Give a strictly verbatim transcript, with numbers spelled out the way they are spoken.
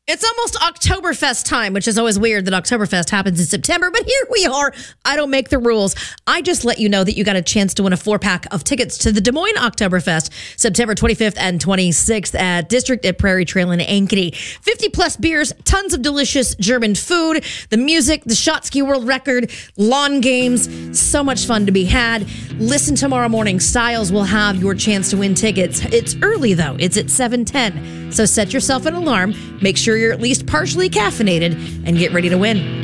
It's almost Oktoberfest time, which is always weird that Oktoberfest happens in September, but here we are. I don't make the rules. I just let you know that you got a chance to win a four-pack of tickets to the Des Moines Oktoberfest, September twenty-fifth and twenty-sixth at District at Prairie Trail in Ankeny. fifty-plus beers, tons of delicious German food, the music, the Shotski World Record, lawn games, so much fun to be had. Listen tomorrow morning. Styles will have your chance to win tickets. It's early, though. It's at seven ten, so set yourself an alarm. Make sure you're at least partially caffeinated and get ready to win.